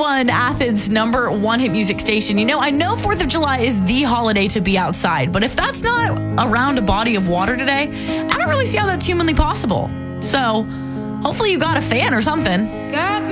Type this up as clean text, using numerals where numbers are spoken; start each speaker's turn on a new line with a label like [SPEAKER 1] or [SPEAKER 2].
[SPEAKER 1] 91, Athens' number one hit music station. I know 4th of July is the holiday to be outside, but if that's not around a body of water today, I don't really see how that's humanly possible. So hopefully you got a fan or something.
[SPEAKER 2] Got